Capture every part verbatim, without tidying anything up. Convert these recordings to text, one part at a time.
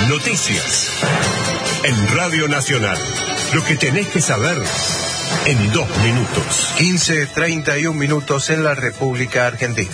Noticias. En Radio Nacional. Lo que tenés que saber en dos minutos. quince treinta y un minutos en la República Argentina.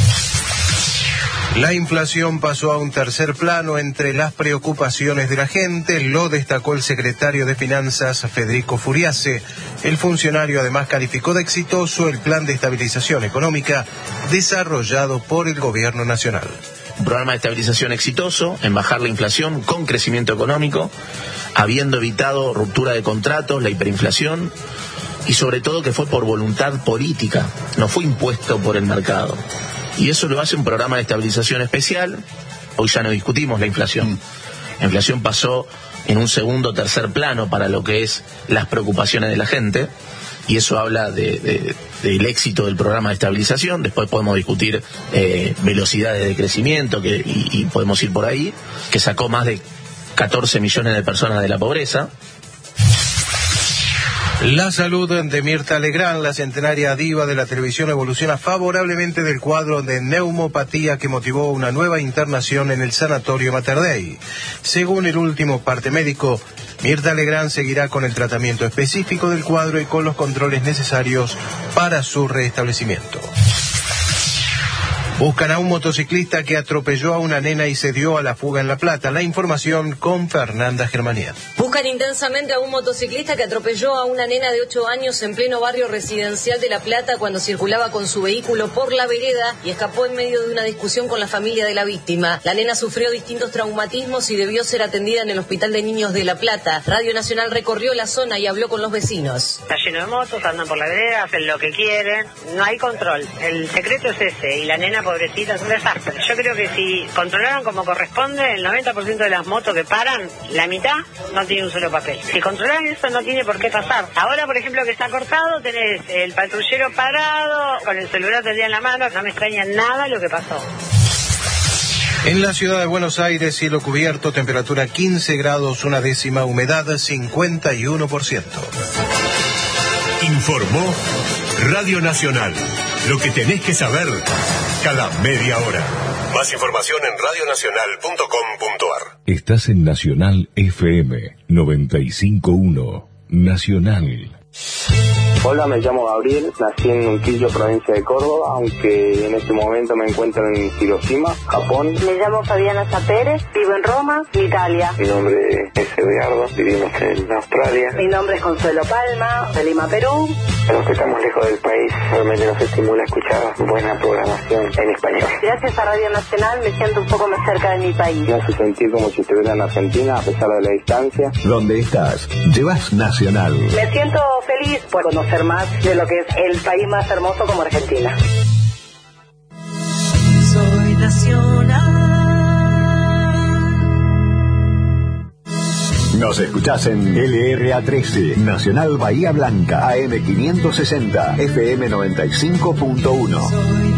La inflación pasó a un tercer plano entre las preocupaciones de la gente, lo destacó el secretario de Finanzas, Federico Furiase. El funcionario además calificó de exitoso el plan de estabilización económica desarrollado por el gobierno nacional. Un programa de estabilización exitoso en bajar la inflación con crecimiento económico, habiendo evitado ruptura de contratos, la hiperinflación, y sobre todo que fue por voluntad política, no fue impuesto por el mercado. Y eso lo hace un programa de estabilización especial. Hoy ya no discutimos la inflación. Mm. La inflación pasó en un segundo o tercer plano para lo que es las preocupaciones de la gente, y eso habla de, de, del éxito del programa de estabilización. Después podemos discutir eh, velocidades de crecimiento que, y, y podemos ir por ahí, que sacó más de catorce millones de personas de la pobreza. La salud de Mirta Legrand, la centenaria diva de la televisión, evoluciona favorablemente del cuadro de neumopatía que motivó una nueva internación en el Sanatorio Mater Dei. Según el último parte médico, Mirta Legrand seguirá con el tratamiento específico del cuadro y con los controles necesarios para su restablecimiento. Buscan a un motociclista que atropelló a una nena y se dio a la fuga en La Plata. La información con Fernanda Germanía. Buscan intensamente a un motociclista que atropelló a una nena de ocho años en pleno barrio residencial de La Plata cuando circulaba con su vehículo por la vereda y escapó en medio de una discusión con la familia de la víctima. La nena sufrió distintos traumatismos y debió ser atendida en el Hospital de Niños de La Plata. Radio Nacional recorrió la zona y habló con los vecinos. Está lleno de motos, andan por la vereda, hacen lo que quieren. No hay control. El secreto es ese, y la nena, pobrecita, es un desastre. Yo creo que si controlaran como corresponde, el noventa por ciento de las motos que paran, la mitad no tiene un solo papel. Si controlaran eso, no tiene por qué pasar. Ahora, por ejemplo, que está cortado, tenés el patrullero parado, con el celular todo el día en la mano. No me extraña nada lo que pasó. En la ciudad de Buenos Aires, cielo cubierto, temperatura quince grados, una décima, humedad cincuenta y uno por ciento. Informó Radio Nacional. Lo que tenés que saber cada media hora. Más información en radio nacional punto com punto a r. Estás en Nacional F M noventa y cinco punto uno. Nacional. Hola, me llamo Gabriel, nací en Unquillo, provincia de Córdoba, aunque en este momento me encuentro en Hiroshima, Japón. Me llamo Fabiana Zapérez, vivo en Roma, Italia. Mi nombre es Eduardo, vivimos en Australia. Mi nombre es Consuelo Palma, de Lima, Perú. A los que estamos lejos del país, realmente nos estimula escuchar buena programación en español. Gracias a Radio Nacional me siento un poco más cerca de mi país. Me hace sentir como si estuviera en Argentina, a pesar de la distancia. ¿Dónde estás? Llevas Nacional. Me siento feliz por conocer más de lo que es el país más hermoso como Argentina. Soy Nacional. Nos escuchás en L R A trece, Nacional Bahía Blanca, A M quinientos sesenta, F M noventa y cinco punto uno.